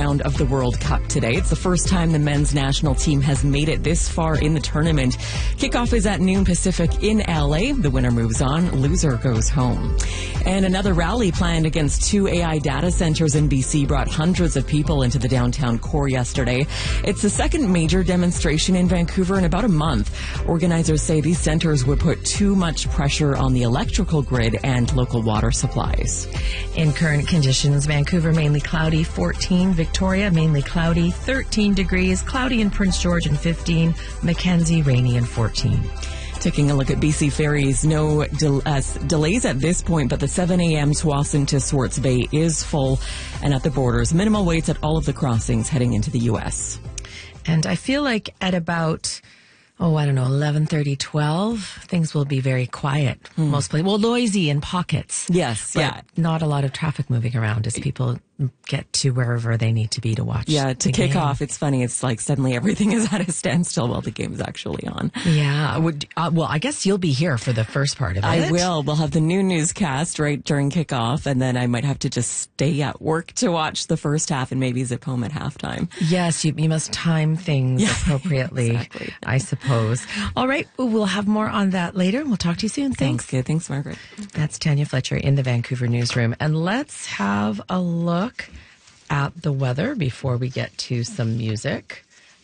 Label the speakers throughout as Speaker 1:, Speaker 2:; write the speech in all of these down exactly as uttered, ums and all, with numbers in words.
Speaker 1: round of the World Cup today. It's the first time the men's national team has made it this far in the tournament. Kickoff is at noon Pacific in L A. The winner moves on, loser goes home. And another rally planned against two A I data centers in B C brought hundreds of people into the downtown core yesterday. It's the second major demonstration in Vancouver in about a month. Organizers say these centers would put too much pressure on the electrical grid and local water supplies.
Speaker 2: In current conditions, Vancouver mainly cloudy, fourteen. Victoria mainly cloudy, thirteen degrees. Cloudy in Prince George and fifteen. Mackenzie rainy and fourteen.
Speaker 1: Taking a look at B C ferries, no del- uh, delays at this point, but the seven a.m. Tsawwassen to Swartz Bay is full. And at the borders, minimal waits at all of the crossings heading into the U S.
Speaker 2: And I feel like at about, oh, I don't know, eleven thirty, twelve, things will be very quiet. Hmm. Most places, well, noisy in pockets.
Speaker 1: Yes,
Speaker 2: but
Speaker 1: yeah.
Speaker 2: Not a lot of traffic moving around as people get to wherever they need to be to watch.
Speaker 1: Yeah, to kick
Speaker 2: game.
Speaker 1: off, it's funny. It's like suddenly everything is at a standstill while the game is actually on.
Speaker 2: Yeah. Would, uh, well, I guess you'll be here for the first part of it.
Speaker 1: I will. We'll have the new newscast right during kickoff, and then I might have to just stay at work to watch the first half and maybe zip home at halftime.
Speaker 2: Yes, you, you must time things yeah, appropriately, exactly. I suppose. All right. Well, we'll have more on that later. We'll talk to you soon. Thanks.
Speaker 1: Sounds good. Thanks, Margaret.
Speaker 2: That's Tanya Fletcher in the Vancouver newsroom. And let's have a look at the weather before we get to some music.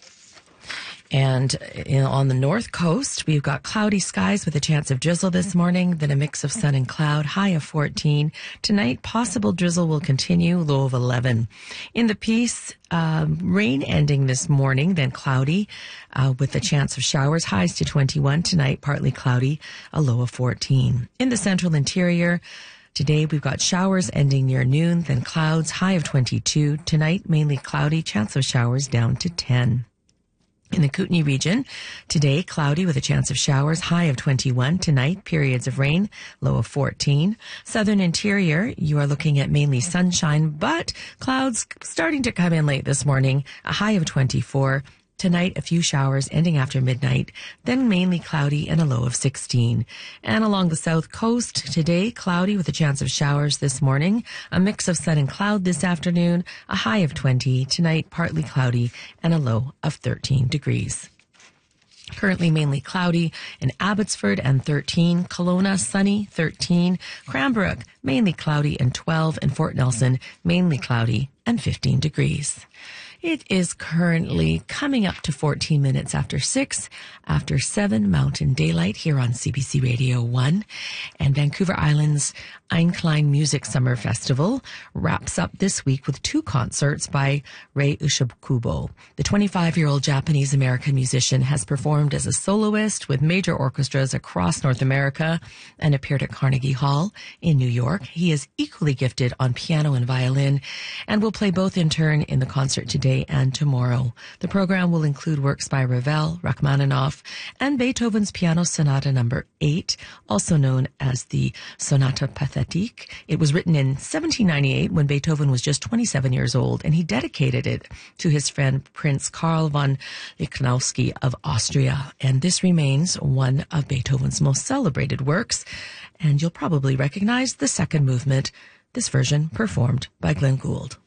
Speaker 2: And in, on the north coast, we've got cloudy skies with a chance of drizzle this morning, then a mix of sun and cloud, high of fourteen. Tonight, possible drizzle will continue, low of eleven. In the Peace, um, rain ending this morning, then cloudy uh, with a chance of showers, highs to twenty-one. Tonight, partly cloudy, a low of fourteen. In the central interior, today, we've got showers ending near noon, then clouds, high of twenty-two. Tonight, mainly cloudy, chance of showers down to ten. In the Kootenay region, today, cloudy with a chance of showers, high of twenty-one. Tonight, periods of rain, low of fourteen. Southern interior, you are looking at mainly sunshine, but clouds starting to come in late this morning, a high of twenty-four. Tonight, a few showers ending after midnight, then mainly cloudy and a low of sixteen. And along the south coast, today, cloudy with a chance of showers this morning, a mix of sun and cloud this afternoon, a high of twenty. Tonight, partly cloudy and a low of thirteen degrees. Currently mainly cloudy in Abbotsford and thirteen, Kelowna sunny thirteen, Cranbrook mainly cloudy and twelve, and Fort Nelson mainly cloudy and fifteen degrees. It is currently coming up to fourteen minutes after six, after seven Mountain Daylight here on C B C Radio one. And Vancouver Island's Einklein Music Summer Festival wraps up this week with two concerts by Rei Ushakubo. The twenty-five-year-old Japanese-American musician has performed as a soloist with major orchestras across North America and appeared at Carnegie Hall in New York. He is equally gifted on piano and violin and will play both in turn in the concert today and tomorrow. The program will include works by Ravel, Rachmaninoff, and Beethoven's Piano Sonata number eight, also known as the Sonata Pathétique. It was written in seventeen ninety-eight when Beethoven was just twenty-seven years old, and he dedicated it to his friend Prince Karl von Lichnowsky of Austria. And this remains one of Beethoven's most celebrated works, and you'll probably recognize the second movement, this version performed by Glenn Gould.